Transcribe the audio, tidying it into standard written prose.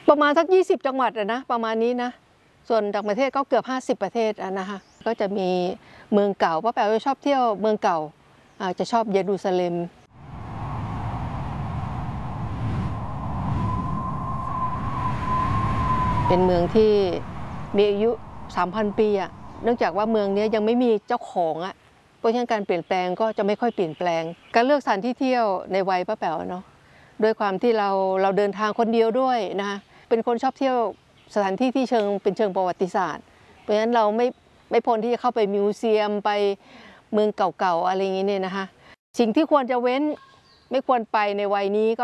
ประมาณสัก20 จังหวัดนะประมาณนี้นะส่วนต่างประเทศก็เกือบ50 ประเทศนะคะก็จะมีเมืองเก่าป้าแป๋วจะชอบเที่ยวเมืองเก่าจะชอบเยรูซาเล็มเป็นเมืองที่มีอายุ 3,000 ปีเนื่องจากว่าเมืองนี้ยังไม่มีเจ้าของเพราะฉะนั้นการเปลี่ยนแปลงก็จะไม่ค่อยเปลี่ยนแปลงการเลือกสถานที่เที่ยวในวัยป้าแป๋วเนาะด้วยความที่เราเดินทางคนเดียวด้วยนะคะเป็นคนชอบเที่ยวสถานที่ที่เป็นเชิงประวัติศาสตร์เพราะฉะนั้นเราไม่พ้นที่จะเข้าไปมิวเซียมไปเมืองเก่าๆอะไรอย่างนี้เนี่ยนะคะสิ่งที่ควรจะเว้นไม่ควรไปในวัยนี้ก็